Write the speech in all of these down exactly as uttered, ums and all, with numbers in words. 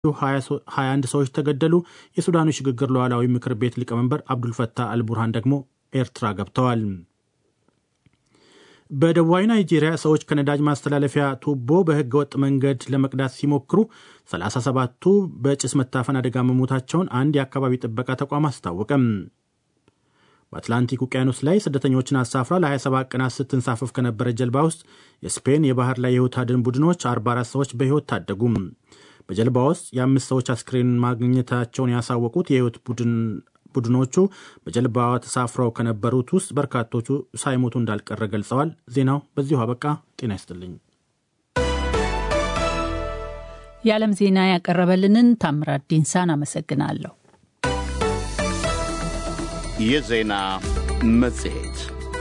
ሃያ አንድ ሰዎች ተገደሉ። የሱዳኑ ሽግግር ሉዓላዊ ምክር ቤት ሊቀመንበር አብዱል ፈታህ አልቡርሃን ደግሞ ኤርትራ ገብተዋል። በደቡባዊ ናይጄሪያ ሰዎች ከነዳጅ ማስተላለፊያ ቱቦ በህገ ወጥ መንገድ ለመቅዳት ሲሞክሩ ሰላሳ ሰባቱ በጭስ መታፈን አደጋ መሞታቸውን አንድ የአካባቢ ጥበቃ ተቋም አስታወቀም። በአትላንቲክ ውቅያኖስ ላይ ስደተኞችን አሳፍራ ለ27 ቀናት ስትንሳፈፍ ከነበረ ጀልባ ውስጥ የስፔን የባህር ላይ የህይወት አድን ቡድኖች አርባ አራት ሰዎች በህይወት ታደጉም። በጀልባ ውስጥ የአምስት ሰዎች አስክሬን ማግኘታቸውን ያሳወቁት የህይወት ቡድን ቡድኖቹ በጀልባዋ ተሳፍረው ከነበሩት ውስጥ በርካቶቹ ሳይሞቱ እንዳልቀረ ገልጸዋል። ዜናው በዚሁ አበቃ። ጤና ይስጥልኝ። የዓለም ዜና ያቀረበልንን ታምራት ዲንሳን አመሰግናለሁ። የዜና መጽሔት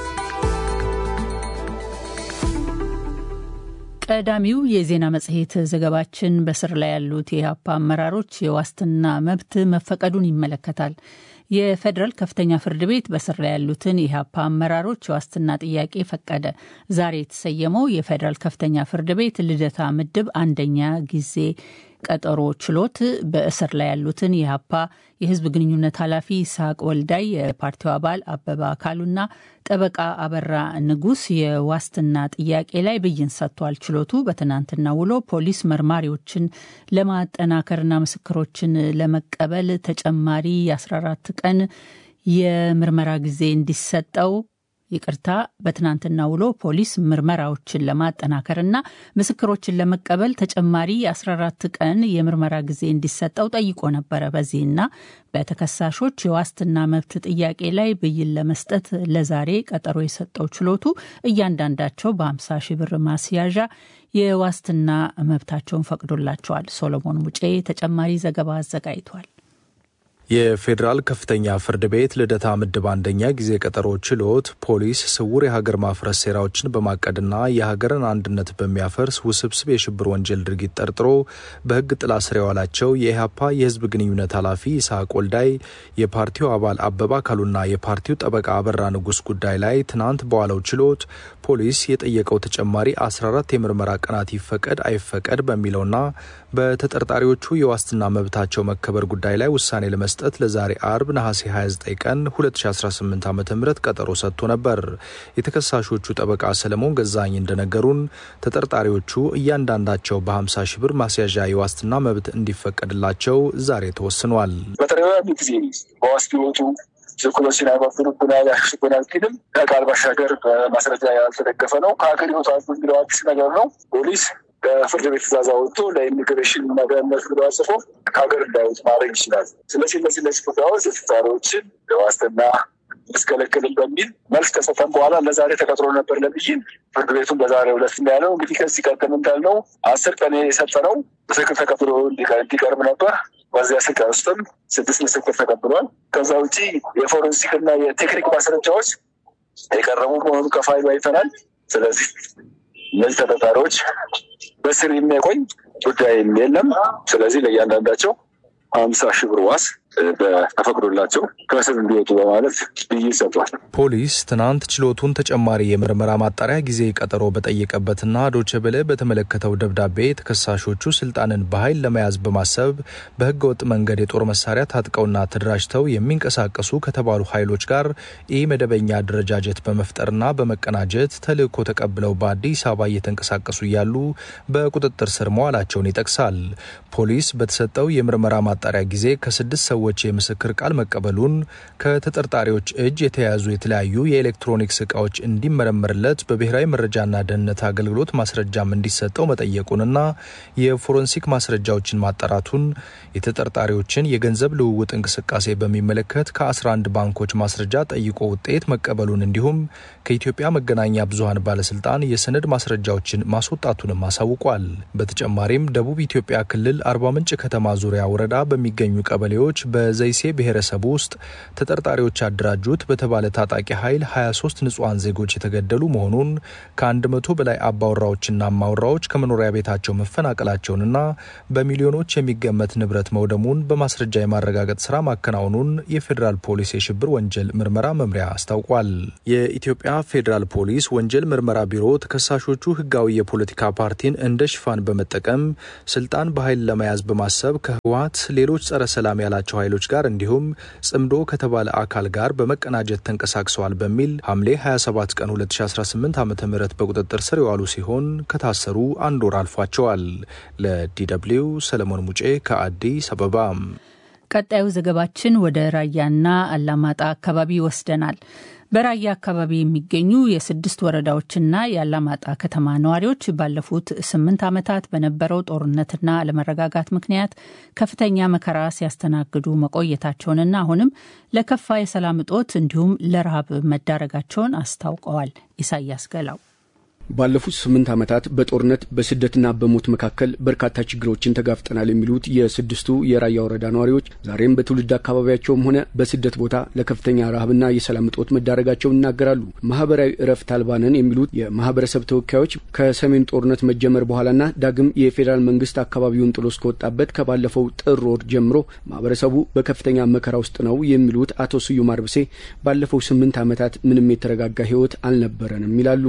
ቀዳሚው የዜና መጽሔት ዘገባችን በስር ላይ ያሉት የኢህአፓ አመራሮች የዋስትና መብት መፈቀዱን ይመለከታል። የፌዴራል ከፍተኛ ፍርድ ቤት በስር ላይ ያሉትን የኢህአፓ አመራሮች የዋስትና ጥያቄ ፈቀደ። ዛሬ የተሰየመው የፌዴራል ከፍተኛ ፍርድ ቤት ልደታ ምድብ አንደኛ ጊዜ ቀጠሮ ችሎት በእስር ላይ ያሉትን የኢህአፓ የህዝብ ግንኙነት ኃላፊ ይስሐቅ ወልዳይ፣ የፓርቲው አባል አበባ አካሉና ጠበቃ አበራ ንጉስ የዋስትና ጥያቄ ላይ ብይን ሰጥቷል። ችሎቱ በትናንትና ውሎ ፖሊስ መርማሪዎችን ለማጠናከርና ምስክሮችን ለመቀበል ተጨማሪ የአስራ አራት ቀን የምርመራ ጊዜ እንዲሰጠው ይቅርታ በትናንትና ውሎ ፖሊስ ምርመራዎችን ለማጠናከርና ምስክሮችን ለመቀበል ተጨማሪ የአስራ አራት ቀን የምርመራ ጊዜ እንዲሰጠው ጠይቆ ነበረ። በዚህና በተከሳሾች የዋስትና መብት ጥያቄ ላይ ብይን ለመስጠት ለዛሬ ቀጠሮ የሰጠው ችሎቱ እያንዳንዳቸው በሀምሳ ሺህ ብር ማስያዣ የዋስትና መብታቸውን ፈቅዶላቸዋል። ሶሎሞን ሙጬ ተጨማሪ ዘገባ አዘጋጅቷል። የፌዴራል ከፍተኛ ፍርድ ቤት ልደታ ምድብ አንደኛ ጊዜ ቀጠሮ ችሎት ፖሊስ ስውር የሀገር ማፍረስ ሴራዎችን በማቀድና የሀገርን አንድነት በሚያፈርስ ውስብስብ የሽብር ወንጀል ድርጊት ጠርጥሮ በሕግ ጥላ ስር የዋላቸው የኢህአፓ የህዝብ ግንኙነት ኃላፊ ይስሐቅ ወልዳይ፣ የፓርቲው አባል አበባ አካሉና የፓርቲው ጠበቃ አበራ ንጉስ ጉዳይ ላይ ትናንት በዋለው ችሎት ፖሊስ የጠየቀው ተጨማሪ አስራ አራት የምርመራ ቀናት ይፈቀድ አይፈቀድ በሚለውና በተጠርጣሪዎቹ የዋስትና መብታቸው መከበር ጉዳይ ላይ ውሳኔ ለመስጠት ለዛሬ አርብ ነሐሴ ሃያ ዘጠኝ ቀን ሁለት ሺህ አስራ ስምንት ዓ.ም ቀጠሮ ሰጥቶ ነበር። የተከሳሾቹ ጠበቃ ሰለሞን ገዛኝ እንደነገሩን ተጠርጣሪዎቹ እያንዳንዳቸው በሀምሳ ሺህ ብር ማስያዣ የዋስትና መብት እንዲፈቀድላቸው ዛሬ ተወስኗል። በተደጋጋሚ ጊዜ በዋስ ቢወጡ ዝኩሎችን አይባብሩብናል፣ ያሽብናል ኪድም ከቃል ባሻገር በማስረጃ ያልተደገፈ ነው። ከሀገር ይወጣሉ የሚለው አዲስ ነገር ነው። ፖሊስ በፍርድ ቤት ትእዛዝ አወጥቶ ለኢሚግሬሽን መገመት ብሎ አጽፎ ከሀገር እንዳይወጡ ማድረግ ይችላል። ስለዚህ እነዚህ እነዚህ ጉዳዮች ተጠርጣሪዎችን ለዋስትና ያስከለክልም በሚል መልስ ከሰጠን በኋላ ለዛሬ ተቀጥሮ ነበር ለብይን። ፍርድ ቤቱን በዛሬው ዕለት ያለው እንግዲህ ከዚህ ቀደም እንዳልነው አስር ቀን የሰጠነው ምስክር ተቀብሎ እንዲቀርብ ነበር። በዚህ አስር ቀን ውስጥም ስድስት ምስክር ተቀብሏል። ከዛ ውጭ የፎረንሲክ እና የቴክኒክ ማስረጃዎች የቀረቡ መሆኑ ከፋይሉ አይተናል። ስለዚህ እነዚህ ተጠርጣሪዎች በስር የሚያቆይ ጉዳይ የለም። ስለዚህ ለእያንዳንዳቸው ሀምሳ ሺህ ብር ዋስ ተፈቅዶላቸው ከእስር እንዲወጡ በማለት ብይን ሰጥቷል። ፖሊስ ትናንት ችሎቱን ተጨማሪ የምርመራ ማጣሪያ ጊዜ ቀጠሮ በጠየቀበትና ዶቼ ቬለ በተመለከተው ደብዳቤ ተከሳሾቹ ስልጣንን በኃይል ለመያዝ በማሰብ በህገ ወጥ መንገድ የጦር መሳሪያ ታጥቀውና ተደራጅተው የሚንቀሳቀሱ ከተባሉ ኃይሎች ጋር ኢመደበኛ አደረጃጀት በመፍጠርና በመቀናጀት ተልእኮ ተቀብለው በአዲስ አበባ እየተንቀሳቀሱ እያሉ በቁጥጥር ስር መዋላቸውን ይጠቅሳል። ፖሊስ በተሰጠው የምርመራ ማጣሪያ ጊዜ ከስድስት ሰዎች የምስክር ቃል መቀበሉን፣ ከተጠርጣሪዎች እጅ የተያዙ የተለያዩ የኤሌክትሮኒክስ ዕቃዎች እንዲመረመርለት በብሔራዊ መረጃና ደህንነት አገልግሎት ማስረጃም እንዲሰጠው መጠየቁንና የፎረንሲክ ማስረጃዎችን ማጣራቱን፣ የተጠርጣሪዎችን የገንዘብ ልውውጥ እንቅስቃሴ በሚመለከት ከአስራ አንድ ባንኮች ማስረጃ ጠይቆ ውጤት መቀበሉን እንዲሁም ከኢትዮጵያ መገናኛ ብዙሃን ባለስልጣን የሰነድ ማስረጃዎችን ማስወጣቱንም አሳውቋል። በተጨማሪም ደቡብ ኢትዮጵያ ክልል አርባ ምንጭ ከተማ ዙሪያ ወረዳ በሚገኙ ቀበሌዎች በዘይሴ ብሔረሰብ ውስጥ ተጠርጣሪዎች ያደራጁት በተባለ ታጣቂ ኃይል ሀያ ሶስት ንጹሃን ዜጎች የተገደሉ መሆኑን ከአንድ መቶ በላይ አባወራዎችና አማወራዎች ከመኖሪያ ቤታቸው መፈናቀላቸውንና በሚሊዮኖች የሚገመት ንብረት መውደሙን በማስረጃ የማረጋገጥ ስራ ማከናወኑን የፌዴራል ፖሊስ የሽብር ወንጀል ምርመራ መምሪያ አስታውቋል። የኢትዮጵያ ፌዴራል ፖሊስ ወንጀል ምርመራ ቢሮ ተከሳሾቹ ህጋዊ የፖለቲካ ፓርቲን እንደ ሽፋን በመጠቀም ስልጣን በኃይል ለመያዝ በማሰብ ከህወሓት ሌሎች ጸረ ሰላም ያላቸው ኃይሎች ጋር እንዲሁም ጽምዶ ከተባለ አካል ጋር በመቀናጀት ተንቀሳቅሰዋል በሚል ሐምሌ ሀያ ሰባት ቀን ሁለት ሺህ አስራ ስምንት ዓመተ ምህረት በቁጥጥር ስር የዋሉ ሲሆን ከታሰሩ አንድ ወር አልፏቸዋል። ለዲደብሊው ሰለሞን ሙጬ ከአዲስ አበባ። ቀጣዩ ዘገባችን ወደ ራያና አላማጣ አካባቢ ይወስደናል። በራያ አካባቢ የሚገኙ የስድስት ወረዳዎችና የአላማጣ ከተማ ነዋሪዎች ባለፉት ስምንት ዓመታት በነበረው ጦርነትና አለመረጋጋት ምክንያት ከፍተኛ መከራ ሲያስተናግዱ መቆየታቸውንና አሁንም ለከፋ የሰላም እጦት እንዲሁም ለረሃብ መዳረጋቸውን አስታውቀዋል። ኢሳያስ ገላው ባለፉት ስምንት ዓመታት በጦርነት በስደትና በሞት መካከል በርካታ ችግሮችን ተጋፍጠናል የሚሉት የስድስቱ የራያ ወረዳ ነዋሪዎች ዛሬም በትውልድ አካባቢያቸውም ሆነ በስደት ቦታ ለከፍተኛ ረሃብና የሰላም እጦት መዳረጋቸውን ይናገራሉ። ማህበራዊ እረፍት አልባነን የሚሉት የማህበረሰብ ተወካዮች ከሰሜን ጦርነት መጀመር በኋላና ዳግም የፌዴራል መንግስት አካባቢውን ጥሎ እስከወጣበት ከባለፈው ጥር ወር ጀምሮ ማህበረሰቡ በከፍተኛ መከራ ውስጥ ነው የሚሉት አቶ ስዩም አርብሴ ባለፈው ስምንት ዓመታት ምንም የተረጋጋ ህይወት አልነበረንም ይላሉ።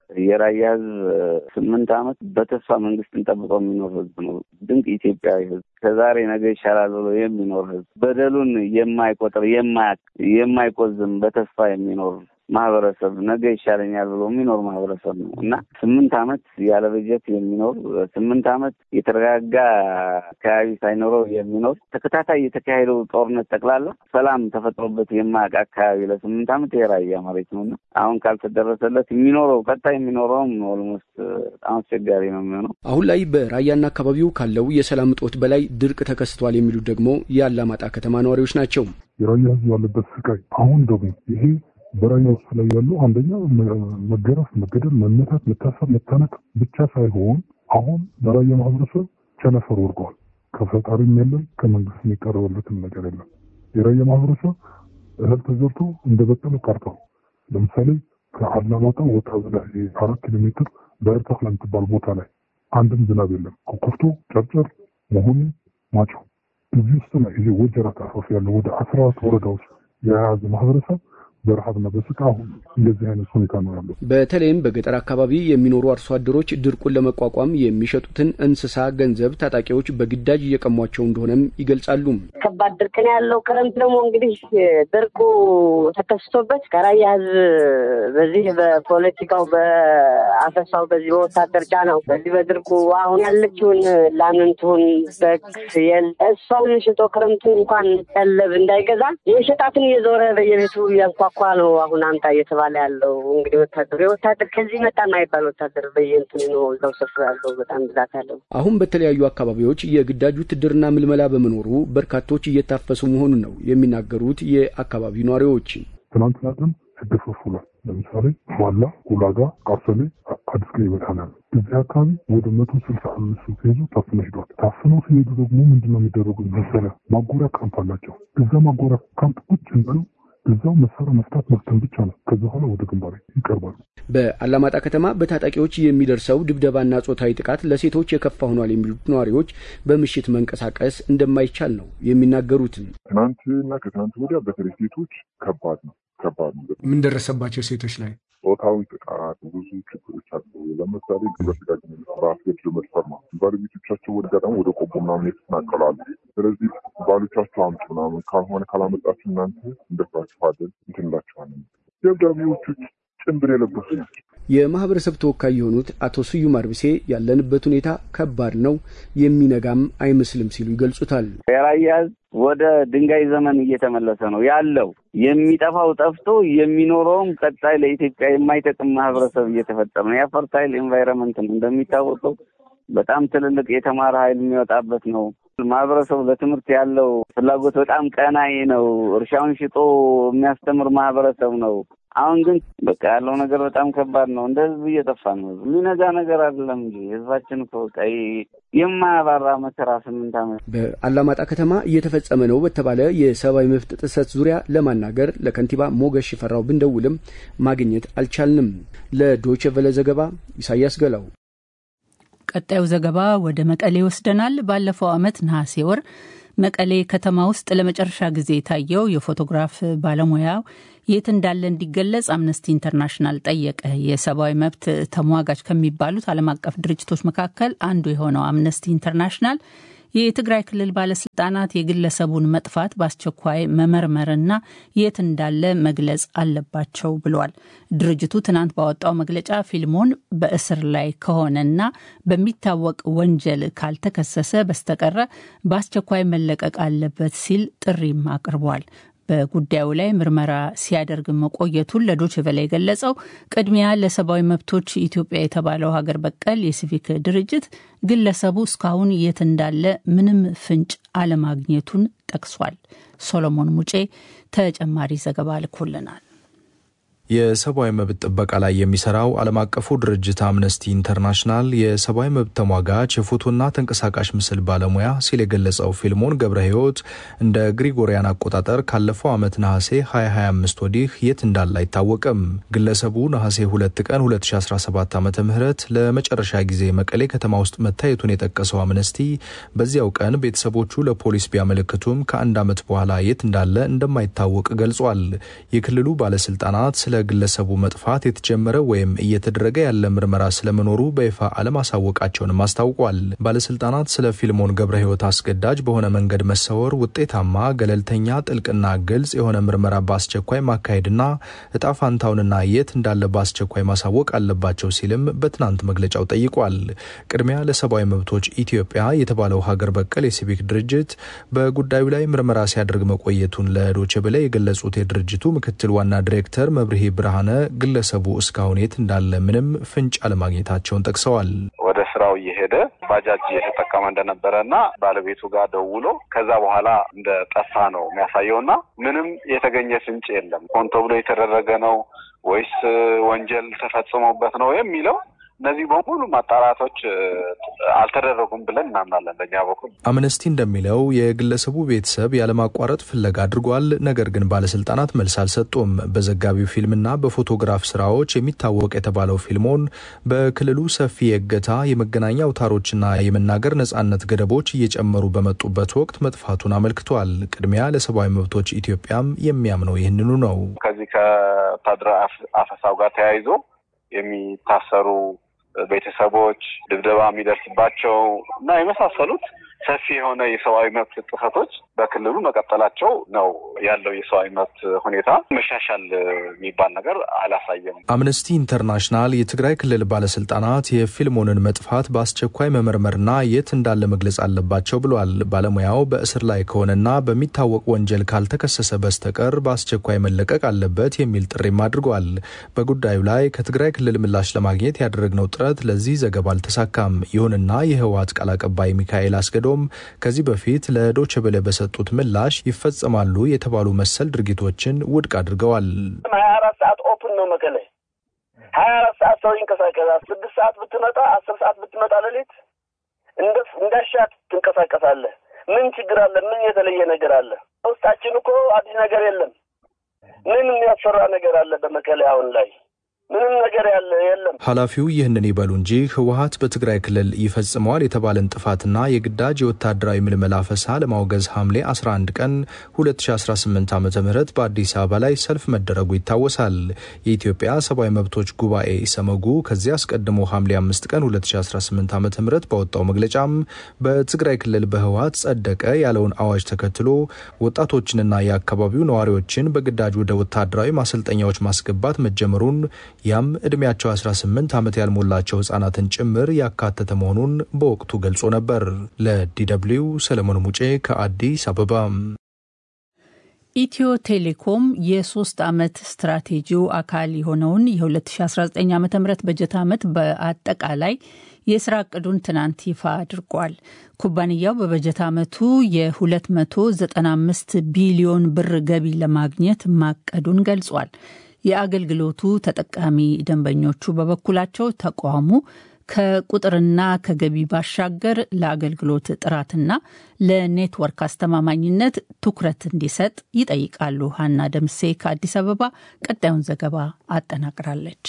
የራያ ህዝብ ስምንት ዓመት በተስፋ መንግስትን ጠብቆ የሚኖር ህዝብ ነው። ድንቅ ኢትዮጵያዊ ህዝብ፣ ከዛሬ ነገ ይሻላል ብሎ የሚኖር ህዝብ፣ በደሉን የማይቆጥር የማያቅ የማይቆዝም በተስፋ የሚኖር ማህበረሰብ፣ ነገ ይሻለኛል ብሎ የሚኖር ማህበረሰብ ነው እና ስምንት ዓመት ያለ በጀት የሚኖር ስምንት ዓመት የተረጋጋ አካባቢ ሳይኖረው የሚኖር ተከታታይ የተካሄደው ጦርነት ጠቅላላ ሰላም ተፈጥሮበት የማያውቅ አካባቢ ለስምንት ዓመት የራያ መሬት ነውና አሁን ካልተደረሰለት የሚኖረው ቀጣይ የሚኖረውም ኦልሞስት በጣም አስቸጋሪ ነው የሚሆነው። አሁን ላይ በራያና አካባቢው ካለው የሰላም እጦት በላይ ድርቅ ተከስቷል የሚሉት ደግሞ የአላማጣ ከተማ ነዋሪዎች ናቸው። የራያ ህዝብ ያለበት ስቃይ አሁን ደግሞ ይሄ በራያ ውስጥ ላይ ያለው አንደኛ መገረፍ፣ መገደል፣ መመታት፣ መታሰር፣ መታነቅ ብቻ ሳይሆን አሁን በራያ ማህበረሰብ ቸነፈር ወርዷል። ከፈጣሪም የለም ከመንግስት የሚቀርብለትም ነገር የለም። የራያ ማህበረሰብ እህል ተዘርቶ እንደበቀለ ቀርቷል። ለምሳሌ ከአላማጣ ወጣ ብለህ አራት ኪሎ ሜትር በእርታፍ ላይ የምትባል ቦታ ላይ አንድም ዝናብ የለም። ኮኮፍቶ፣ ጨርጨር፣ መሆኒ፣ ማጮ እዚህ ውስጥ ላይ ይሄ ወጀራት አፋፍ ያለው ወደ አስራ አራት ወረዳዎች የያዘ ማህበረሰብ በረሃብና በስቃይ እንደዚህ አይነት ሁኔታ ነው ያለው። በተለይም በገጠር አካባቢ የሚኖሩ አርሶ አደሮች ድርቁን ለመቋቋም የሚሸጡትን እንስሳ ገንዘብ ታጣቂዎች በግዳጅ እየቀሟቸው እንደሆነም ይገልጻሉ። ከባድ ድርቅ ነው ያለው። ክረምት ደግሞ እንግዲህ ድርቁ ተከስቶበት ከራያ ህዝብ በዚህ በፖለቲካው በአፈሳው በዚህ በወታደር ጫናው በዚህ በድርቁ አሁን ያለችውን ላምንቱን በክስየል እሷን ሽጦ ክረምቱን እንኳን ቀለብ እንዳይገዛ የሸጣትን እየዞረ በየቤቱ ያንኳኳ ነው አሁን አምጣ እየተባለ ያለው። እንግዲህ ወታደር ወታደር ከዚህ መጣ ማይባል ወታደር በየእንትኑ ነው እዛው ሰፍሮ ያለው በጣም ብዛት አለው። አሁን በተለያዩ አካባቢዎች የግዳጅ ውትድርና ምልመላ በመኖሩ በርካቶች እየታፈሱ መሆኑን ነው የሚናገሩት የአካባቢው ነዋሪዎች። ትናንትና ግን ተደፈፉላል። ለምሳሌ ዋላ፣ ጉላጋ፣ ቃሰሌ፣ አዲስ ቀይ በታናል እዚህ አካባቢ ወደ መቶ ስልሳ አምስት ሲይዙ ታፍነው ሄዷል። ታፍነው ሲሄዱ ደግሞ ምንድነው የሚደረጉት መሰለህ? ማጎሪያ ካምፕ አላቸው። እዛ ማጎሪያ ካምፕ ቁጭ እንዳሉ እዛው መሳሪያ መፍታት መፍተን ብቻ ነው። ከዛ በኋላ ወደ ግንባር ይቀርባሉ። በአላማጣ ከተማ በታጣቂዎች የሚደርሰው ድብደባና ጾታዊ ጥቃት ለሴቶች የከፋ ሆኗል የሚሉት ነዋሪዎች በምሽት መንቀሳቀስ እንደማይቻል ነው የሚናገሩት። ትናንትና ከትናንት ወዲያ በተለይ ሴቶች ከባድ ነው ከባድ ነው። ምን ደረሰባቸው ሴቶች ላይ? ጾታዊ ጥቃት፣ ብዙ ችግሮች አሉ። ለምሳሌ ግብረ ስጋ ግንኙነት፣ በአስገድዶ መድፈር ነው። ባለቤቶቻቸው ወደ ገጠም ወደ ቆቦ ምናምን የተፈናቀላሉ። ስለዚህ ባሎቻቸው አምጡ ምናምን ካልሆነ ካላመጣችሁ እናንተ እንደፍራችኋለን እንትንላችኋለን። ደብዳቤዎቹ ጭንብል የለበሱ ናቸው። የማህበረሰብ ተወካይ የሆኑት አቶ ስዩም አርብሴ ያለንበት ሁኔታ ከባድ ነው፣ የሚነጋም አይመስልም ሲሉ ይገልጹታል። የራያ ወደ ድንጋይ ዘመን እየተመለሰ ነው ያለው። የሚጠፋው ጠፍቶ የሚኖረውም ቀጣይ ለኢትዮጵያ የማይጠቅም ማህበረሰብ እየተፈጠረ ነው። የፈርታይል ኤንቫይሮንመንት ነው እንደሚታወቀው በጣም ትልልቅ የተማረ ኃይል የሚወጣበት ነው። ማህበረሰቡ ለትምህርት ያለው ፍላጎት በጣም ቀናይ ነው። እርሻውን ሽጦ የሚያስተምር ማህበረሰብ ነው። አሁን ግን በቃ ያለው ነገር በጣም ከባድ ነው። እንደ ህዝብ እየጠፋ ነው። የሚነጋ ነገር አይደለም እንጂ ህዝባችን እኮ ቀይ የማያባራ መከራ ስምንት ዓመት በአላማጣ ከተማ እየተፈጸመ ነው በተባለ የሰብአዊ መብት ጥሰት ዙሪያ ለማናገር ለከንቲባ ሞገስ ሽፈራው ብንደውልም ማግኘት አልቻልንም። ለዶይቼ ቬለ ዘገባ ኢሳያስ ገላው። ቀጣዩ ዘገባ ወደ መቀሌ ወስደናል። ባለፈው ዓመት ነሐሴ ወር መቀሌ ከተማ ውስጥ ለመጨረሻ ጊዜ የታየው የፎቶግራፍ ባለሙያው የት እንዳለ እንዲገለጽ አምነስቲ ኢንተርናሽናል ጠየቀ። የሰብአዊ መብት ተሟጋች ከሚባሉት ዓለም አቀፍ ድርጅቶች መካከል አንዱ የሆነው አምነስቲ ኢንተርናሽናል የትግራይ ክልል ባለስልጣናት የግለሰቡን መጥፋት በአስቸኳይ መመርመርና የት እንዳለ መግለጽ አለባቸው ብሏል። ድርጅቱ ትናንት ባወጣው መግለጫ ፊልሞን በእስር ላይ ከሆነና በሚታወቅ ወንጀል ካልተከሰሰ በስተቀረ በአስቸኳይ መለቀቅ አለበት ሲል ጥሪም አቅርቧል። በጉዳዩ ላይ ምርመራ ሲያደርግ መቆየቱን ለዶይቼ ቬለ የገለጸው ቅድሚያ ለሰብአዊ መብቶች ኢትዮጵያ የተባለው ሀገር በቀል የሲቪክ ድርጅት ግለሰቡ እስካሁን የት እንዳለ ምንም ፍንጭ አለማግኘቱን ጠቅሷል። ሶሎሞን ሙጬ ተጨማሪ ዘገባ ልኮልናል። የሰብአዊ መብት ጥበቃ ላይ የሚሰራው ዓለም አቀፉ ድርጅት አምነስቲ ኢንተርናሽናል የሰብአዊ መብት ተሟጋች የፎቶና ተንቀሳቃሽ ምስል ባለሙያ ሲል የገለጸው ፊልሞን ገብረ ሕይወት እንደ ግሪጎሪያን አቆጣጠር ካለፈው ዓመት ነሐሴ ሃያ ሃያ አምስት ወዲህ የት እንዳለ አይታወቅም። ግለሰቡ ነሐሴ ሁለት ቀን ሁለት ሺህ አስራ ሰባት ዓመተ ምህረት ለመጨረሻ ጊዜ መቀሌ ከተማ ውስጥ መታየቱን የጠቀሰው አምነስቲ በዚያው ቀን ቤተሰቦቹ ለፖሊስ ቢያመለክቱም ከአንድ ዓመት በኋላ የት እንዳለ እንደማይታወቅ ገልጿል። የክልሉ ባለስልጣናት ስለ ግለሰቡ መጥፋት የተጀመረ ወይም እየተደረገ ያለ ምርመራ ስለመኖሩ በይፋ አለማሳወቃቸውንም አስታውቋል። ባለስልጣናት ስለ ፊልሞን ገብረ ሕይወት አስገዳጅ በሆነ መንገድ መሰወር ውጤታማ፣ ገለልተኛ፣ ጥልቅና ግልጽ የሆነ ምርመራ በአስቸኳይ ማካሄድና እጣ ፋንታውንና የት እንዳለ በአስቸኳይ ማሳወቅ አለባቸው ሲልም በትናንት መግለጫው ጠይቋል። ቅድሚያ ለሰብአዊ መብቶች ኢትዮጵያ የተባለው ሀገር በቀል የሲቪክ ድርጅት በጉዳዩ ላይ ምርመራ ሲያደርግ መቆየቱን ለዶይቼ ቬለ የገለጹት የድርጅቱ ምክትል ዋና ዲሬክተር መብርሂ ብርሃነ ግለሰቡ እስካሁን የት እንዳለ ምንም ፍንጭ አለማግኘታቸውን ጠቅሰዋል። ወደ ስራው እየሄደ ባጃጅ እየተጠቀመ እንደነበረና ባለቤቱ ጋር ደውሎ ከዛ በኋላ እንደጠፋ ነው የሚያሳየውና ምንም የተገኘ ፍንጭ የለም። ሆን ተብሎ የተደረገ ነው ወይስ ወንጀል ተፈጽሞበት ነው የሚለው እነዚህ በሙሉ ማጣራቶች አልተደረጉም ብለን እናምናለን። በእኛ በኩል አምነስቲ እንደሚለው የግለሰቡ ቤተሰብ ያለማቋረጥ ፍለጋ አድርጓል። ነገር ግን ባለስልጣናት መልስ አልሰጡም። በዘጋቢው ፊልምና በፎቶግራፍ ስራዎች የሚታወቅ የተባለው ፊልሞን በክልሉ ሰፊ የእገታ የመገናኛ አውታሮችና የመናገር ነጻነት ገደቦች እየጨመሩ በመጡበት ወቅት መጥፋቱን አመልክቷል። ቅድሚያ ለሰብአዊ መብቶች ኢትዮጵያም የሚያምነው ይህንኑ ነው። ከዚህ ከወታደራዊ አፈሳው ጋር ተያይዞ የሚታሰሩ ቤተሰቦች ድብደባ የሚደርስባቸው እና የመሳሰሉት ሰፊ የሆነ የሰብአዊ መብት ጥሰቶች በክልሉ መቀጠላቸው ነው ያለው። የሰብአዊ መብት ሁኔታ መሻሻል የሚባል ነገር አላሳየም። አምነስቲ ኢንተርናሽናል የትግራይ ክልል ባለስልጣናት የፊልሞንን መጥፋት በአስቸኳይ መመርመርና የት እንዳለ መግለጽ አለባቸው ብሏል። ባለሙያው በእስር ላይ ከሆነና በሚታወቅ ወንጀል ካልተከሰሰ በስተቀር በአስቸኳይ መለቀቅ አለበት የሚል ጥሪም አድርጓል። በጉዳዩ ላይ ከትግራይ ክልል ምላሽ ለማግኘት ያደረግነው ጥረት ለዚህ ዘገባ አልተሳካም። ይሁንና የህወሓት ቃል አቀባይ ሚካኤል አስገዶ ከዚህ በፊት ለዶይቼ ቬለ በሰጡት ምላሽ ይፈጸማሉ የተባሉ መሰል ድርጊቶችን ውድቅ አድርገዋል። ሀያ አራት ሰዓት ኦፕን ነው መቀሌ። ሀያ አራት ሰዓት ሰው ይንቀሳቀሳል። ስድስት ሰዓት ብትመጣ አስር ሰዓት ብትመጣ ሌሊት እንደ እንዳሻት ትንቀሳቀሳለህ። ምን ችግር አለ? ምን የተለየ ነገር አለ? ውስጣችን እኮ አዲስ ነገር የለም። ምን የሚያስፈራ ነገር አለ በመቀሌ አሁን ላይ? ምንም ነገር ያለ የለም። ኃላፊው ይህንን ይበሉ እንጂ ህወሓት በትግራይ ክልል ይፈጽመዋል የተባለን ጥፋትና የግዳጅ የወታደራዊ ምልመላ አፈሳ ለማውገዝ ሐምሌ አስራ አንድ ቀን ሁለት ሺህ አስራ ስምንት ዓመተ ምህረት በአዲስ አበባ ላይ ሰልፍ መደረጉ ይታወሳል። የኢትዮጵያ ሰብአዊ መብቶች ጉባኤ ኢሰመጉ ከዚህ አስቀድሞ ሐምሌ አምስት ቀን ሁለት ሺህ አስራ ስምንት ዓመተ ምህረት ባወጣው መግለጫም በትግራይ ክልል በህወሓት ጸደቀ ያለውን አዋጅ ተከትሎ ወጣቶችንና የአካባቢው ነዋሪዎችን በግዳጅ ወደ ወታደራዊ ማሰልጠኛዎች ማስገባት መጀመሩን ያም እድሜያቸው አስራ ስምንት ዓመት ያልሞላቸው ህጻናትን ጭምር ያካተተ መሆኑን በወቅቱ ገልጾ ነበር። ለዲደብሊው ሰለሞን ሙጬ ከአዲስ አበባ። ኢትዮ ቴሌኮም የሶስት ዓመት ስትራቴጂው አካል የሆነውን የ2019 ዓ.ም በጀት ዓመት በአጠቃላይ የስራ ዕቅዱን ትናንት ይፋ አድርጓል። ኩባንያው በበጀት ዓመቱ የ295 ቢሊዮን ብር ገቢ ለማግኘት ማቀዱን ገልጿል። የአገልግሎቱ ተጠቃሚ ደንበኞቹ በበኩላቸው ተቋሙ ከቁጥርና ከገቢ ባሻገር ለአገልግሎት ጥራትና ለኔትወርክ አስተማማኝነት ትኩረት እንዲሰጥ ይጠይቃሉ። ሀና ደምሴ ከአዲስ አበባ ቀጣዩን ዘገባ አጠናቅራለች።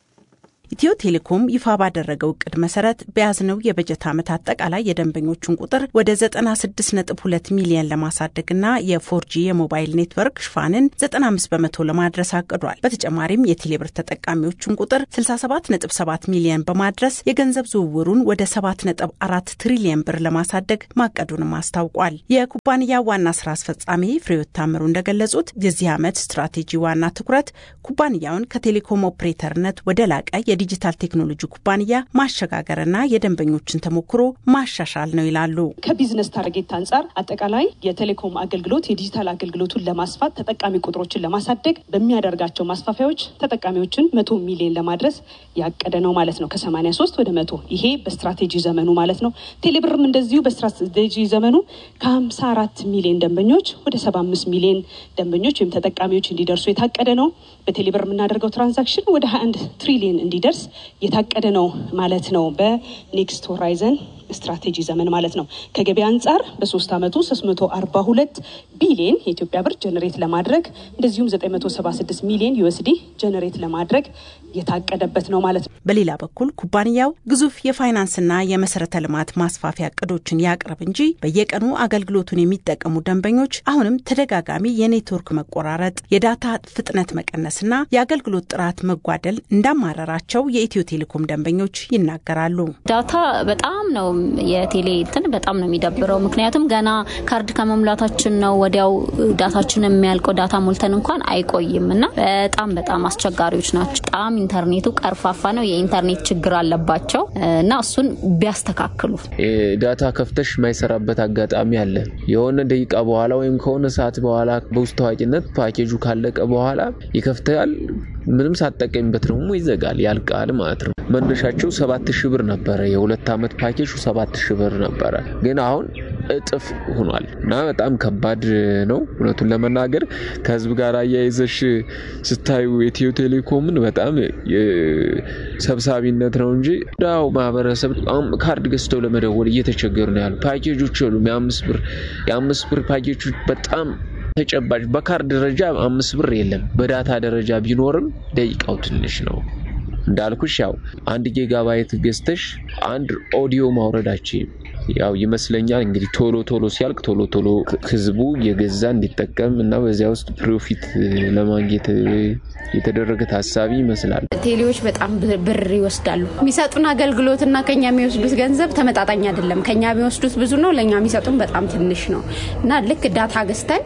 ኢትዮ ቴሌኮም ይፋ ባደረገው እቅድ መሰረት በያዝነው የበጀት ዓመት አጠቃላይ የደንበኞቹን ቁጥር ወደ ዘጠና ስድስት ነጥብ ሁለት ሚሊዮን ለማሳደግና የፎር ጂ የሞባይል ኔትወርክ ሽፋንን ዘጠና አምስት በመቶ ለማድረስ አቅዷል። በተጨማሪም የቴሌብር ተጠቃሚዎቹን ቁጥር ስልሳ ሰባት ነጥብ ሰባት ሚሊዮን በማድረስ የገንዘብ ዝውውሩን ወደ ሰባት ነጥብ አራት ትሪሊዮን ብር ለማሳደግ ማቀዱንም አስታውቋል። የኩባንያ ዋና ስራ አስፈጻሚ ፍሬህይወት ታምሩ እንደገለጹት የዚህ ዓመት ስትራቴጂ ዋና ትኩረት ኩባንያውን ከቴሌኮም ኦፕሬተርነት ወደ ላቀ የዲጂታል ቴክኖሎጂ ኩባንያ ማሸጋገርና የደንበኞችን ተሞክሮ ማሻሻል ነው ይላሉ። ከቢዝነስ ታርጌት አንጻር አጠቃላይ የቴሌኮም አገልግሎት የዲጂታል አገልግሎቱን ለማስፋት ተጠቃሚ ቁጥሮችን ለማሳደግ በሚያደርጋቸው ማስፋፊያዎች ተጠቃሚዎችን መቶ ሚሊዮን ለማድረስ ያቀደ ነው ማለት ነው። ከሰማንያ ሶስት ወደ መቶ ይሄ በስትራቴጂ ዘመኑ ማለት ነው። ቴሌብርም እንደዚሁ በስትራቴጂ ዘመኑ ከሀምሳ አራት ሚሊዮን ደንበኞች ወደ ሰባ አምስት ሚሊዮን ደንበኞች ወይም ተጠቃሚዎች እንዲደርሱ የታቀደ ነው። በቴሌብር የምናደርገው ትራንዛክሽን ወደ ሀያ አንድ ትሪሊዮን እንዲደርስ የታቀደ ነው ማለት ነው። በኔክስት ሆራይዘን ስትራቴጂ ዘመን ማለት ነው። ከገበያ አንጻር በሶስት አመቱ ሶስት መቶ አርባ ሁለት ቢሊዮን የኢትዮጵያ ብር ጀነሬት ለማድረግ እንደዚሁም ዘጠኝ መቶ ሰባ ስድስት ሚሊዮን ዩኤስዲ ጀነሬት ለማድረግ የታቀደበት ነው ማለት ነው። በሌላ በኩል ኩባንያው ግዙፍ የፋይናንስና የመሰረተ ልማት ማስፋፊያ እቅዶችን ያቅርብ እንጂ በየቀኑ አገልግሎቱን የሚጠቀሙ ደንበኞች አሁንም ተደጋጋሚ የኔትወርክ መቆራረጥ፣ የዳታ ፍጥነት መቀነስና የአገልግሎት ጥራት መጓደል እንዳማረራቸው የኢትዮ ቴሌኮም ደንበኞች ይናገራሉ። ዳታ በጣም ነው የቴሌ እንትን በጣም ነው የሚደብረው። ምክንያቱም ገና ካርድ ከመሙላታችን ነው ወዲያው ዳታችን የሚያልቀው። ዳታ ሞልተን እንኳን አይቆይምና በጣም በጣም አስቸጋሪዎች ናቸው። በጣም ኢንተርኔቱ ቀርፋፋ ነው። የኢንተርኔት ችግር አለባቸው እና እሱን ቢያስተካክሉ። ዳታ ከፍተሽ ማይሰራበት አጋጣሚ አለ። የሆነ ደቂቃ በኋላ ወይም ከሆነ ሰዓት በኋላ በውስጥ ታዋቂነት ፓኬጁ ካለቀ በኋላ ይከፍታል። ምንም ሳትጠቀምበት ደግሞ ይዘጋል፣ ያልቃል ማለት ነው። መነሻቸው ሰባት ሺህ ብር ነበር። የሁለት አመት ፓኬጁ ሰባት ሺህ ብር ነበር። ግን አሁን እጥፍ ሆኗል እና በጣም ከባድ ነው እውነቱን ለመናገር። ከህዝብ ጋር አያይዘሽ ስታዩ ኢትዮ ቴሌኮምን በጣም ሰብሳቢነት ነው እንጂ ዳው ማህበረሰብ ካርድ ገዝተው ለመደወል እየተቸገሩ ነው ያሉ። ፓኬጆች ሁሉ የአምስት ብር የአምስት ብር ፓኬጆች በጣም ተጨባጭ በካርድ ደረጃ አምስት ብር የለም። በዳታ ደረጃ ቢኖርም ደቂቃው ትንሽ ነው። እንዳልኩሽ ያው አንድ ጊጋባይት ገዝተሽ አንድ ኦዲዮ ማውረዳችን ያው ይመስለኛል እንግዲህ ቶሎ ቶሎ ሲያልቅ ቶሎ ቶሎ ህዝቡ የገዛ እንዲጠቀም እና በዚያ ውስጥ ፕሮፊት ለማግኘት የተደረገ ታሳቢ ይመስላል። ቴሌዎች በጣም ብር ይወስዳሉ። የሚሰጡን አገልግሎትና ከኛ የሚወስዱት ገንዘብ ተመጣጣኝ አይደለም። ከኛ የሚወስዱት ብዙ ነው፣ ለኛ የሚሰጡን በጣም ትንሽ ነው እና ልክ ዳታ ገዝተን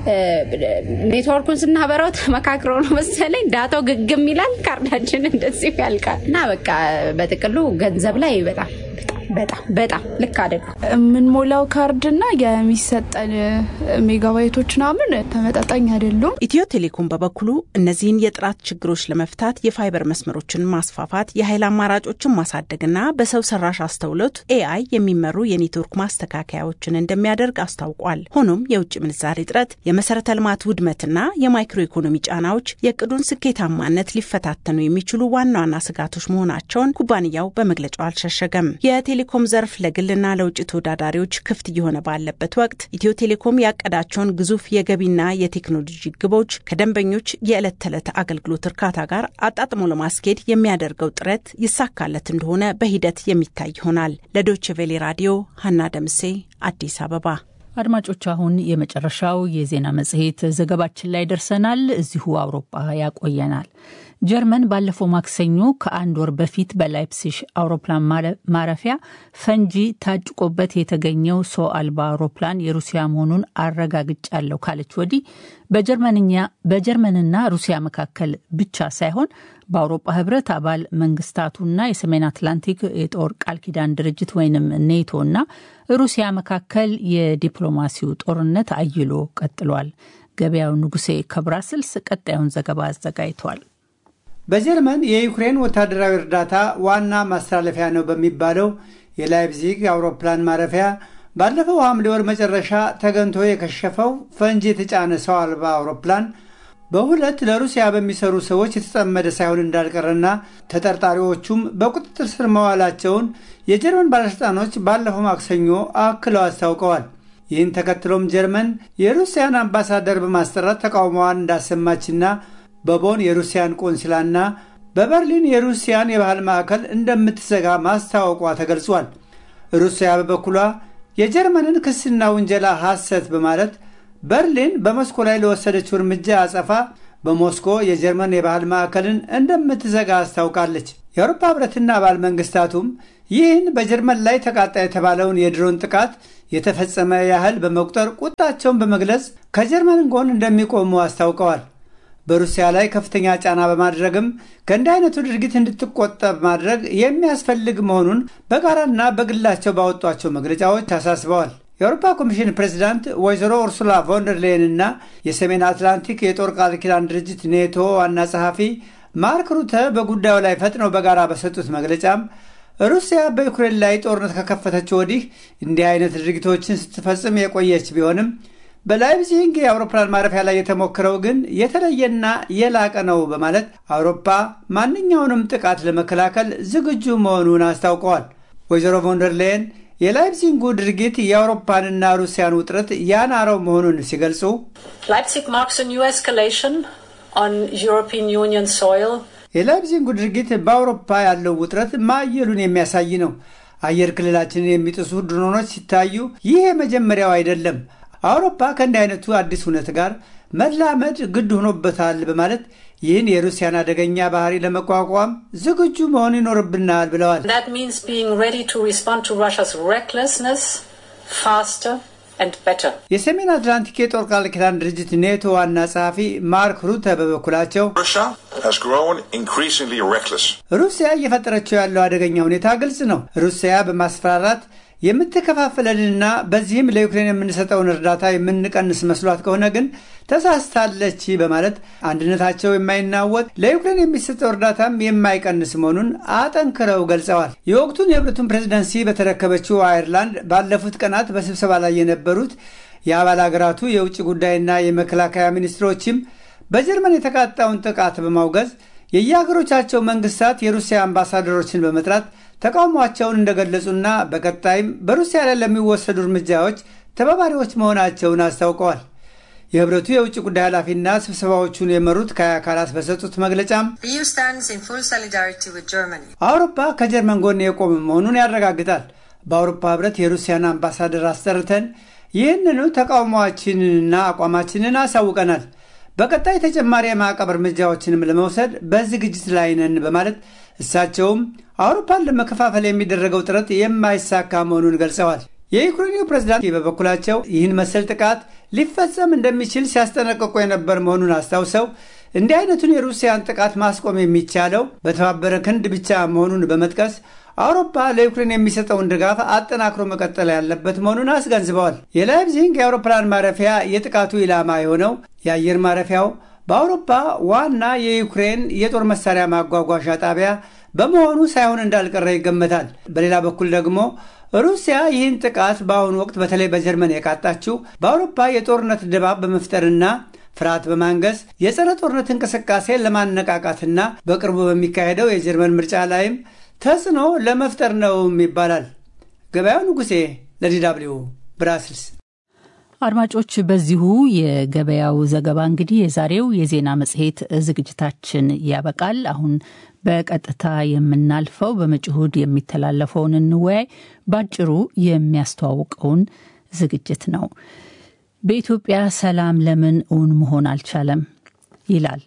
ኔትወርኩን ስናበራው ተመካክረው ነው መሰለኝ ዳታው ግግም ይላል፣ ካርዳችን እንደዚህ ያልቃል እና በቃ በጥቅሉ ገንዘብ ላይ በጣም በጣም በጣም ልክ አይደለም። ምን ሞላው ካርድና የሚሰጠን ሜጋባይቶች ናምን ተመጣጣኝ አይደሉም። ኢትዮ ቴሌኮም በበኩሉ እነዚህን የጥራት ችግሮች ለመፍታት የፋይበር መስመሮችን ማስፋፋት፣ የኃይል አማራጮችን ማሳደግና በሰው ሰራሽ አስተውሎት ኤአይ የሚመሩ የኔትወርክ ማስተካከያዎችን እንደሚያደርግ አስታውቋል። ሆኖም የውጭ ምንዛሪ እጥረት፣ የመሰረተ ልማት ውድመትና የማይክሮ ኢኮኖሚ ጫናዎች የቅዱን ስኬታማነት ሊፈታተኑ የሚችሉ ዋና ዋና ስጋቶች መሆናቸውን ኩባንያው በመግለጫው አልሸሸገም። የቴሌኮም ዘርፍ ለግልና ለውጭ ተወዳዳሪዎች ክፍት እየሆነ ባለበት ወቅት ኢትዮ ቴሌኮም ያቀዳቸውን ግዙፍ የገቢና የቴክኖሎጂ ግቦች ከደንበኞች የዕለት ተዕለት አገልግሎት እርካታ ጋር አጣጥሞ ለማስኬድ የሚያደርገው ጥረት ይሳካለት እንደሆነ በሂደት የሚታይ ይሆናል። ለዶይቼ ቬለ ራዲዮ ሀና ደምሴ አዲስ አበባ። አድማጮች አሁን የመጨረሻው የዜና መጽሔት ዘገባችን ላይ ደርሰናል። እዚሁ አውሮፓ ያቆየናል። ጀርመን ባለፈው ማክሰኞ ከአንድ ወር በፊት በላይፕሲሽ አውሮፕላን ማረፊያ ፈንጂ ታጭቆበት የተገኘው ሰው አልባ አውሮፕላን የሩሲያ መሆኑን አረጋግጫለሁ ካለች ወዲህ በጀርመንኛ በጀርመንና ሩሲያ መካከል ብቻ ሳይሆን በአውሮፓ ህብረት አባል መንግስታቱና የሰሜን አትላንቲክ የጦር ቃል ኪዳን ድርጅት ወይንም ኔቶና ሩሲያ መካከል የዲፕሎማሲው ጦርነት አይሎ ቀጥሏል። ገበያው ንጉሴ ከብራስልስ ቀጣዩን ዘገባ አዘጋጅቷል። በጀርመን የዩክሬን ወታደራዊ እርዳታ ዋና ማስተላለፊያ ነው በሚባለው የላይፕዚግ አውሮፕላን ማረፊያ ባለፈው ሐምሌ ወር መጨረሻ ተገንቶ የከሸፈው ፈንጂ የተጫነ ሰው አልባ አውሮፕላን በሁለት ለሩሲያ በሚሰሩ ሰዎች የተጠመደ ሳይሆን እንዳልቀረና ተጠርጣሪዎቹም በቁጥጥር ስር መዋላቸውን የጀርመን ባለስልጣኖች ባለፈው ማክሰኞ አክለው አስታውቀዋል። ይህን ተከትሎም ጀርመን የሩሲያን አምባሳደር በማስጠራት ተቃውሞዋን እንዳሰማችና በቦን የሩሲያን ቆንስላና በበርሊን የሩሲያን የባህል ማዕከል እንደምትዘጋ ማስታወቋ ተገልጿል። ሩሲያ በበኩሏ የጀርመንን ክስና ውንጀላ ሐሰት በማለት በርሊን በሞስኮ ላይ ለወሰደችው እርምጃ አጸፋ በሞስኮ የጀርመን የባህል ማዕከልን እንደምትዘጋ አስታውቃለች። የአውሮፓ ህብረትና አባል መንግስታቱም ይህን በጀርመን ላይ ተቃጣ የተባለውን የድሮን ጥቃት የተፈጸመ ያህል በመቁጠር ቁጣቸውን በመግለጽ ከጀርመን ጎን እንደሚቆሙ አስታውቀዋል። በሩሲያ ላይ ከፍተኛ ጫና በማድረግም ከእንዲህ አይነቱ ድርጊት እንድትቆጠብ ማድረግ የሚያስፈልግ መሆኑን በጋራና በግላቸው ባወጧቸው መግለጫዎች አሳስበዋል። የአውሮፓ ኮሚሽን ፕሬዚዳንት ወይዘሮ ኡርሱላ ቮንደር ሌየን እና የሰሜን አትላንቲክ የጦር ቃል ኪዳን ድርጅት ኔቶ ዋና ጸሐፊ ማርክ ሩተ በጉዳዩ ላይ ፈጥነው በጋራ በሰጡት መግለጫም ሩሲያ በዩክሬን ላይ ጦርነት ከከፈተች ወዲህ እንዲህ አይነት ድርጊቶችን ስትፈጽም የቆየች ቢሆንም በላይፕዚግ የአውሮፕላን ማረፊያ ላይ የተሞከረው ግን የተለየና የላቀ ነው በማለት አውሮፓ ማንኛውንም ጥቃት ለመከላከል ዝግጁ መሆኑን አስታውቀዋል። ወይዘሮ ቮንደር ሌየን የላይፕዚጉ ድርጊት የአውሮፓንና ሩሲያን ውጥረት ያናረው መሆኑን ሲገልጹ ላይፕዚግ marks a new escalation on European Union soil. የላይፕዚጉ ድርጊት በአውሮፓ ያለው ውጥረት ማየሉን የሚያሳይ ነው። አየር ክልላችንን የሚጥሱ ድሮኖች ሲታዩ ይህ የመጀመሪያው አይደለም። አውሮፓ ከእንዲህ አይነቱ አዲስ ሁነት ጋር መላመድ ግድ ሆኖበታል በማለት ይህን የሩሲያን አደገኛ ባህሪ ለመቋቋም ዝግጁ መሆን ይኖርብናል ብለዋል። That means being ready to respond to Russia's recklessness faster and better. የሰሜን አትላንቲክ የጦር ቃል ኪዳን ድርጅት ኔቶ ዋና ጸሐፊ ማርክ ሩተ በበኩላቸው Russia has grown increasingly reckless. ሩሲያ እየፈጠረችው ያለው አደገኛ ሁኔታ ግልጽ ነው። ሩሲያ በማስፈራራት የምትከፋፈለንና በዚህም ለዩክሬን የምንሰጠውን እርዳታ የምንቀንስ መስሏት ከሆነ ግን ተሳስታለች በማለት አንድነታቸው የማይናወጥ ለዩክሬን የሚሰጠው እርዳታም የማይቀንስ መሆኑን አጠንክረው ገልጸዋል። የወቅቱን የህብረቱን ፕሬዝዳንሲ በተረከበችው አየርላንድ ባለፉት ቀናት በስብሰባ ላይ የነበሩት የአባል ሀገራቱ የውጭ ጉዳይና የመከላከያ ሚኒስትሮችም በጀርመን የተቃጣውን ጥቃት በማውገዝ የየሀገሮቻቸው መንግስታት የሩሲያ አምባሳደሮችን በመጥራት ተቃውሟቸውን እንደገለጹና በቀጣይም በሩሲያ ላይ ለሚወሰዱ እርምጃዎች ተባባሪዎች መሆናቸውን አስታውቀዋል። የህብረቱ የውጭ ጉዳይ ኃላፊና ስብሰባዎቹን የመሩት ካያ ካላስ በሰጡት መግለጫም አውሮፓ ከጀርመን ጎን የቆመ መሆኑን ያረጋግጣል። በአውሮፓ ህብረት የሩሲያን አምባሳደር አስጠርተን ይህንኑ ተቃውሟችንንና አቋማችንን አሳውቀናል። በቀጣይ ተጨማሪ የማዕቀብ እርምጃዎችንም ለመውሰድ በዝግጅት ላይ ነን በማለት እሳቸውም አውሮፓን ለመከፋፈል የሚደረገው ጥረት የማይሳካ መሆኑን ገልጸዋል። የዩክሬኑ ፕሬዝዳንት በበኩላቸው ይህን መሰል ጥቃት ሊፈጸም እንደሚችል ሲያስጠነቅቁ የነበር መሆኑን አስታውሰው እንዲህ አይነቱን የሩሲያን ጥቃት ማስቆም የሚቻለው በተባበረ ክንድ ብቻ መሆኑን በመጥቀስ አውሮፓ ለዩክሬን የሚሰጠውን ድጋፍ አጠናክሮ መቀጠል ያለበት መሆኑን አስገንዝበዋል። የላይፕዚግ የአውሮፕላን ማረፊያ የጥቃቱ ኢላማ የሆነው የአየር ማረፊያው በአውሮፓ ዋና የዩክሬን የጦር መሳሪያ ማጓጓዣ ጣቢያ በመሆኑ ሳይሆን እንዳልቀረ ይገመታል። በሌላ በኩል ደግሞ ሩሲያ ይህን ጥቃት በአሁኑ ወቅት በተለይ በጀርመን የቃጣችው በአውሮፓ የጦርነት ድባብ በመፍጠርና ፍርሃት በማንገስ የጸረ ጦርነት እንቅስቃሴ ለማነቃቃትና በቅርቡ በሚካሄደው የጀርመን ምርጫ ላይም ተጽዕኖ ለመፍጠር ነው ይባላል። ገበያው ንጉሴ ለዲ ደብልዩ ብራስልስ። አድማጮች፣ በዚሁ የገበያው ዘገባ እንግዲህ የዛሬው የዜና መጽሔት ዝግጅታችን ያበቃል። አሁን በቀጥታ የምናልፈው በመጪው እሁድ የሚተላለፈውን እንወያይ ባጭሩ የሚያስተዋውቀውን ዝግጅት ነው። በኢትዮጵያ ሰላም ለምን እውን መሆን አልቻለም ይላል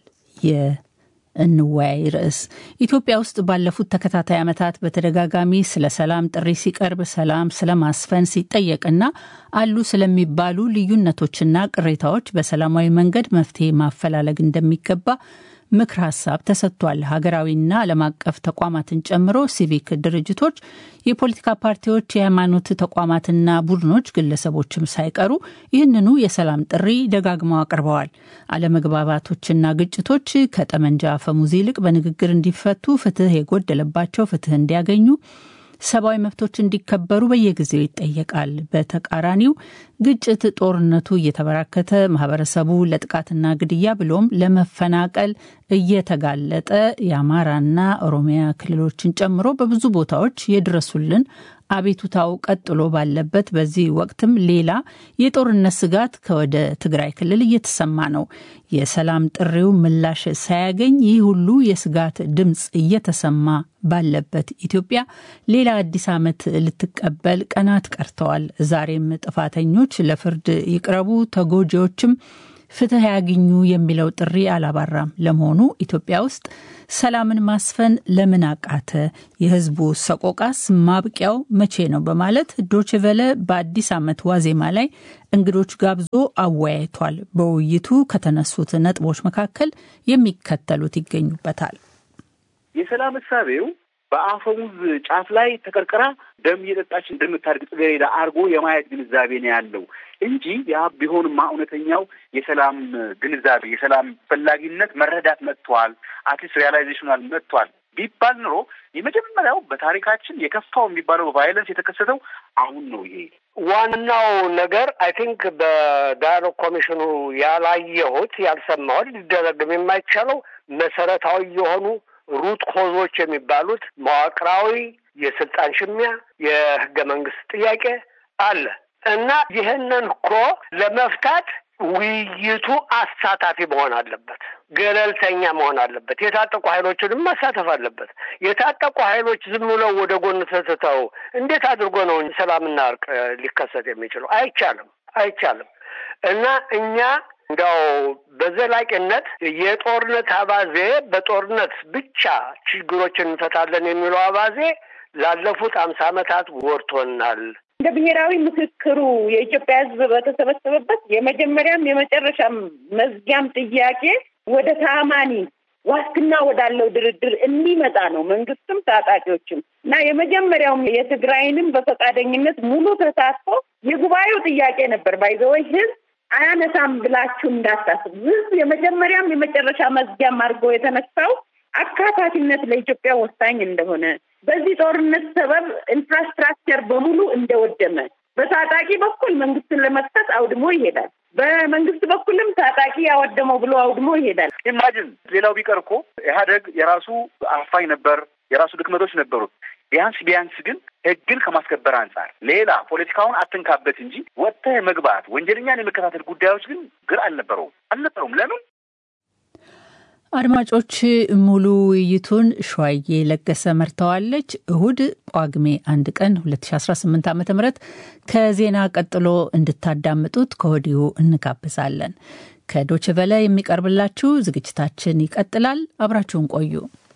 የእንወያይ ርዕስ። ኢትዮጵያ ውስጥ ባለፉት ተከታታይ ዓመታት በተደጋጋሚ ስለ ሰላም ጥሪ ሲቀርብ ሰላም ስለማስፈን ሲጠየቅና አሉ ስለሚባሉ ልዩነቶችና ቅሬታዎች በሰላማዊ መንገድ መፍትሄ ማፈላለግ እንደሚገባ ምክር ሀሳብ ተሰጥቷል። ሀገራዊና ዓለም አቀፍ ተቋማትን ጨምሮ ሲቪክ ድርጅቶች፣ የፖለቲካ ፓርቲዎች፣ የሃይማኖት ተቋማትና ቡድኖች፣ ግለሰቦችም ሳይቀሩ ይህንኑ የሰላም ጥሪ ደጋግመው አቅርበዋል። አለመግባባቶችና ግጭቶች ከጠመንጃ አፈሙዝ ይልቅ በንግግር እንዲፈቱ፣ ፍትህ የጎደለባቸው ፍትህ እንዲያገኙ፣ ሰብአዊ መብቶች እንዲከበሩ በየጊዜው ይጠየቃል። በተቃራኒው ግጭት፣ ጦርነቱ እየተበራከተ ማህበረሰቡ ለጥቃትና ግድያ ብሎም ለመፈናቀል እየተጋለጠ የአማራና ኦሮሚያ ክልሎችን ጨምሮ በብዙ ቦታዎች የድረሱልን አቤቱታው ቀጥሎ ባለበት በዚህ ወቅትም ሌላ የጦርነት ስጋት ከወደ ትግራይ ክልል እየተሰማ ነው። የሰላም ጥሪው ምላሽ ሳያገኝ ይህ ሁሉ የስጋት ድምጽ እየተሰማ ባለበት ኢትዮጵያ ሌላ አዲስ ዓመት ልትቀበል ቀናት ቀርተዋል። ዛሬም ጥፋተኞች ለፍርድ ይቅረቡ፣ ተጎጂዎችም ፍትህ ያግኙ የሚለው ጥሪ አላባራም። ለመሆኑ ኢትዮጵያ ውስጥ ሰላምን ማስፈን ለምን አቃተ? የህዝቡ ሰቆቃስ ማብቂያው መቼ ነው? በማለት ዶቼ ቬለ በአዲስ ዓመት ዋዜማ ላይ እንግዶች ጋብዞ አወያይቷል። በውይይቱ ከተነሱት ነጥቦች መካከል የሚከተሉት ይገኙበታል። የሰላም እሳቤው በአፈሙዝ ጫፍ ላይ ተቀርቅራ ደም እየጠጣች እንደምታድግ ጽጌረዳ አርጎ የማየት ግንዛቤ ነው ያለው እንጂ ያ ቢሆንማ እውነተኛው የሰላም ግንዛቤ የሰላም ፈላጊነት መረዳት መጥቷል፣ አትሊስት ሪያላይዜሽናል መጥቷል ቢባል ኑሮ የመጀመሪያው በታሪካችን የከፋው የሚባለው ቫይለንስ የተከሰተው አሁን ነው። ይሄ ዋናው ነገር አይ ቲንክ በዳያሎግ ኮሚሽኑ ያላየሁት ያልሰማሁት ሊደረግም የማይቻለው መሰረታዊ የሆኑ ሩት ኮዞች የሚባሉት መዋቅራዊ የስልጣን ሽሚያ፣ የህገ መንግስት ጥያቄ አለ እና ይህንን እኮ ለመፍታት ውይይቱ አሳታፊ መሆን አለበት፣ ገለልተኛ መሆን አለበት፣ የታጠቁ ኃይሎችንም ማሳተፍ አለበት። የታጠቁ ኃይሎች ዝም ብለው ወደ ጎን ተትተው እንዴት አድርጎ ነው ሰላምና እርቅ ሊከሰት የሚችለው? አይቻልም፣ አይቻልም። እና እኛ እንደው በዘላቂነት የጦርነት አባዜ በጦርነት ብቻ ችግሮችን እንፈታለን የሚለው አባዜ ላለፉት አምሳ ዓመታት ወርቶናል። እንደ ብሔራዊ ምክክሩ የኢትዮጵያ ሕዝብ በተሰበሰበበት የመጀመሪያም የመጨረሻም መዝጊያም ጥያቄ ወደ ታማኒ ዋስትና ወዳለው ድርድር እንዲመጣ ነው መንግስትም ታጣቂዎችም እና የመጀመሪያውም የትግራይንም በፈቃደኝነት ሙሉ ተሳትፎ የጉባኤው ጥያቄ ነበር። ባይዘወይ ህዝብ አያነሳም ብላችሁ እንዳታስቡ። ህዝብ የመጀመሪያም የመጨረሻ መዝጊያም አድርጎ የተነሳው አካታችነት ለኢትዮጵያ ወሳኝ እንደሆነ፣ በዚህ ጦርነት ሰበብ ኢንፍራስትራክቸር በሙሉ እንደወደመ፣ በታጣቂ በኩል መንግስትን ለመክሰስ አውድሞ ይሄዳል፣ በመንግስት በኩልም ታጣቂ ያወደመው ብሎ አውድሞ ይሄዳል። ኢማጂን ሌላው ቢቀር እኮ ኢህአዴግ የራሱ አፋኝ ነበር፣ የራሱ ድክመቶች ነበሩት። ቢያንስ ቢያንስ ግን ህግን ከማስከበር አንጻር ሌላ ፖለቲካውን አትንካበት እንጂ ወጥተህ መግባት ወንጀለኛን የመከታተል ጉዳዮች ግን ግር አልነበረውም አልነበረውም። ለምን? አድማጮች ሙሉ ውይይቱን ሸዋዬ ለገሰ መርተዋለች። እሁድ ጳጉሜ አንድ ቀን ሁለት ሺህ አስራ ስምንት ዓመተ ምህረት ከዜና ቀጥሎ እንድታዳምጡት ከወዲሁ እንጋብዛለን። ከዶቼ ቬለ የሚቀርብላችሁ ዝግጅታችን ይቀጥላል። አብራችሁን ቆዩ።